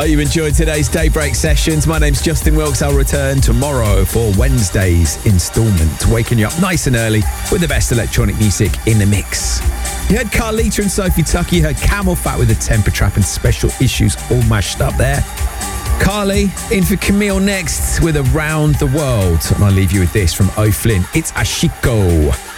Hope you enjoyed today's Daybreak sessions. My name's Justin Wilkes. I'll return tomorrow for Wednesday's instalment, waking you up nice and early with the best electronic music in the mix. You heard Carlita and Sophie Tucker. You heard Camel Fat with the Temper Trap and Special Issues all mashed up there. Carly in for Camille next with Around the World. And I'll leave you with this from O'Flynn. It's Ashiko.